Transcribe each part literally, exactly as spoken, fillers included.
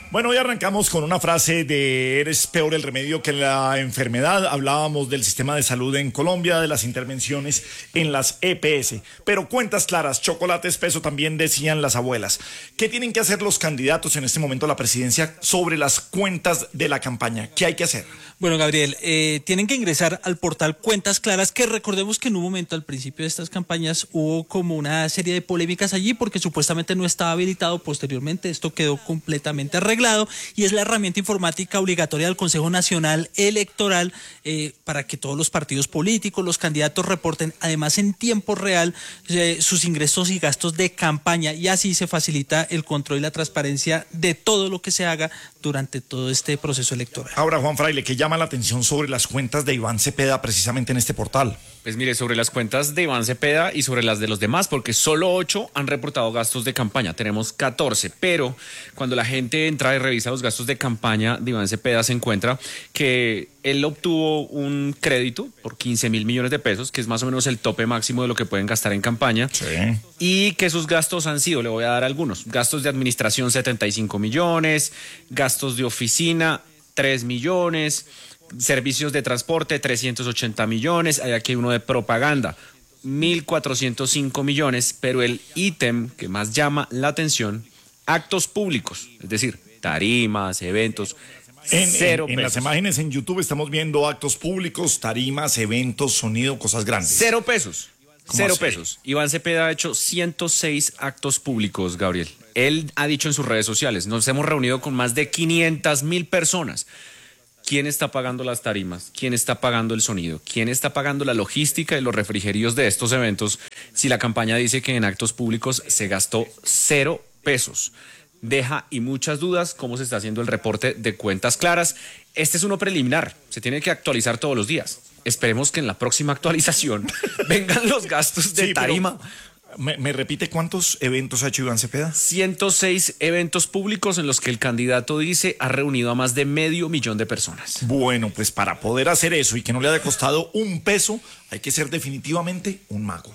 Bueno, hoy arrancamos con una frase de eres peor el remedio que la enfermedad. Hablábamos del sistema de salud en Colombia, de las intervenciones en las E P S. Pero cuentas claras, chocolate espeso también decían las abuelas. ¿Qué tienen que hacer los candidatos en este momento a la presidencia sobre las cuentas de la campaña? ¿Qué hay que hacer? Bueno, Gabriel, eh, tienen que ingresar al portal Cuentas Claras, que recordemos que en un momento al principio de estas campañas hubo como una serie de polémicas allí porque supuestamente no estaba habilitado. Posteriormente esto quedó completamente arreglado y es la herramienta informática obligatoria del Consejo Nacional Electoral eh, para que todos los partidos políticos, los candidatos reporten además en tiempo real eh, sus ingresos y gastos de campaña, y así se facilita el control y la transparencia de todo lo que se haga durante todo este proceso electoral. Ahora, Juan Fraile, ¿qué llama la atención sobre las cuentas de Iván Cepeda precisamente en este portal? Pues mire, sobre las cuentas de Iván Cepeda y sobre las de los demás, porque solo ocho han reportado gastos de campaña, tenemos catorce, pero cuando la gente entra y revisa los gastos de campaña de Iván Cepeda se encuentra que él obtuvo un crédito por quince mil millones de pesos, que es más o menos el tope máximo de lo que pueden gastar en campaña, sí. Y que sus gastos han sido, le voy a dar algunos, gastos de administración setenta y cinco millones, gastos de oficina tres millones, servicios de transporte trescientos ochenta millones, hay aquí uno de propaganda mil cuatrocientos cinco millones, pero el ítem que más llama la atención, actos públicos, es decir, tarimas, eventos, En, cero en, en pesos. las imágenes en YouTube estamos viendo actos públicos, tarimas, eventos, sonido, cosas grandes. Cero pesos. Cero así? pesos. Iván Cepeda ha hecho ciento seis actos públicos, Gabriel. Él ha dicho en sus redes sociales, nos hemos reunido con más de quinientas mil personas. ¿Quién está pagando las tarimas? ¿Quién está pagando el sonido? ¿Quién está pagando la logística y los refrigerios de estos eventos si la campaña dice que en actos públicos se gastó cero pesos? Deja y muchas dudas cómo se está haciendo el reporte de Cuentas Claras. Este es uno preliminar, se tiene que actualizar todos los días. Esperemos que en la próxima actualización vengan los gastos de Sí, tarima. ¿Me, ¿Me repite cuántos eventos ha hecho Iván Cepeda? ciento seis eventos públicos en los que el candidato dice ha reunido a más de medio millón de personas. Bueno, pues para poder hacer eso y que no le haya costado un peso, hay que ser definitivamente un mago.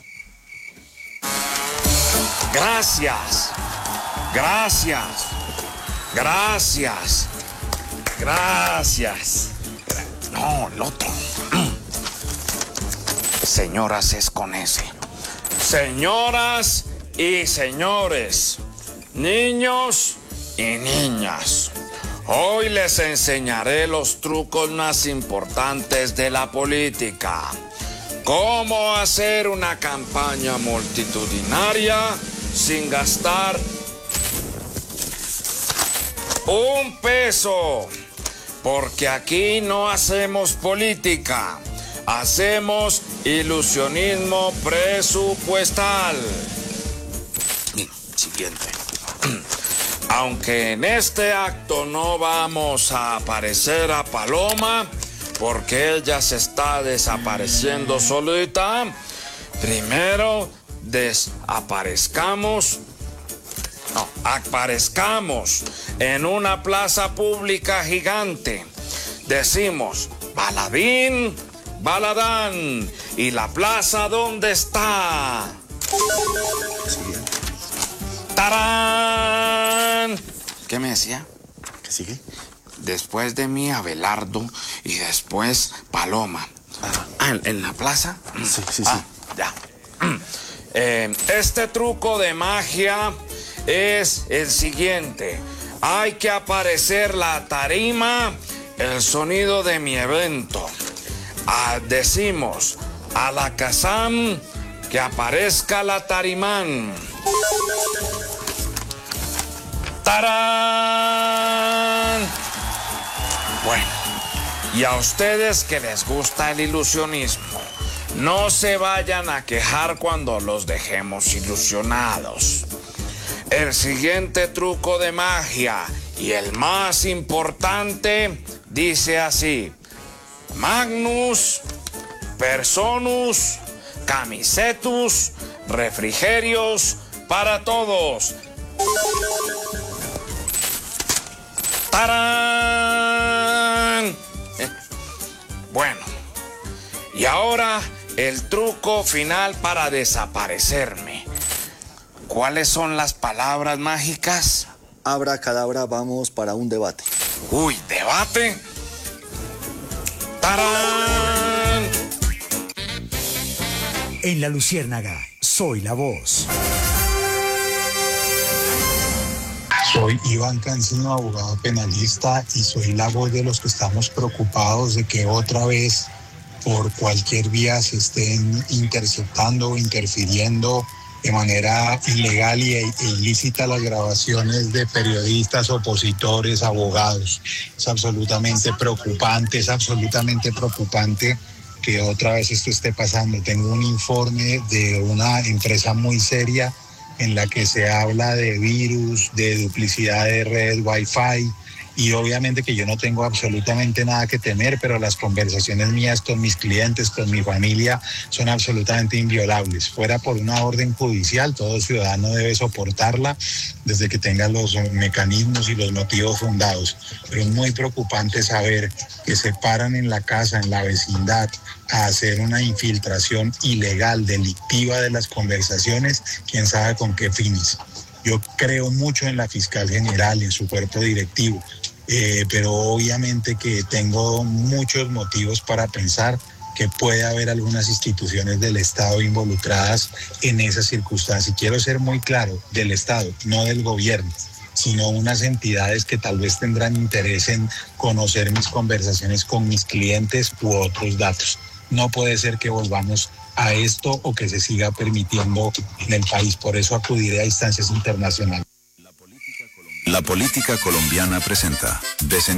Gracias, gracias, gracias, gracias. No, el otro. Señoras es con ese. Señoras y señores, niños y niñas, hoy les enseñaré los trucos más importantes de la política. Cómo hacer una campaña multitudinaria sin gastar un peso. Porque aquí no hacemos política, hacemos ilusionismo presupuestal. Siguiente. Aunque en este acto no vamos a aparecer a Paloma, porque ella se está desapareciendo solita, primero desaparezcamos, no, aparezcamos en una plaza pública gigante. Decimos, Baladín, Baladán, ¿y la plaza dónde está? ¡Tarán! ¿Qué me decía? ¿Qué sigue? Después de mí, Abelardo, y después Paloma. Ah, ¿en, en la plaza? Sí, sí, sí. Ah, ya. Eh, este truco de magia es el siguiente. Hay que aparecer la tarima, el sonido de mi evento. Ah, decimos, a la Kazam, que aparezca la tarimán. ¡Tarán! Bueno, y a ustedes que les gusta el ilusionismo, no se vayan a quejar cuando los dejemos ilusionados. El siguiente truco de magia y el más importante dice así: Magnus, Personus, Camisetus, refrigerios para todos. ¡Tarán! Eh, bueno, y ahora el truco final para desaparecerme. ¿Cuáles son las palabras mágicas? abracadabra, vamos para un debate. Uy, ¿debate? ¡Tarán! En La Luciérnaga, soy la voz. Soy Iván Cancino, abogado penalista, y soy la voz de los que estamos preocupados de que otra vez por cualquier vía se estén interceptando o interfiriendo de manera ilegal y e ilícita las grabaciones de periodistas, opositores, abogados. Es absolutamente preocupante, es absolutamente preocupante que otra vez esto esté pasando. Tengo un informe de una empresa muy seria en la que se habla de virus, de duplicidad de red, Wi-Fi, y obviamente que yo no tengo absolutamente nada que temer, pero las conversaciones mías con mis clientes, con mi familia, son absolutamente inviolables. Fuera por una orden judicial, todo ciudadano debe soportarla desde que tenga los mecanismos y los motivos fundados. Pero es muy preocupante saber que se paran en la casa, en la vecindad, a hacer una infiltración ilegal, delictiva de las conversaciones, quién sabe con qué fines. Yo creo mucho en la fiscal general, en su cuerpo directivo, eh, pero obviamente que tengo muchos motivos para pensar que puede haber algunas instituciones del Estado involucradas en esas circunstancias. Y quiero ser muy claro, del Estado, no del gobierno, sino unas entidades que tal vez tendrán interés en conocer mis conversaciones con mis clientes u otros datos. No puede ser que volvamos a esto o que se siga permitiendo en el país. Por eso acudiré a instancias internacionales. La política colombiana presenta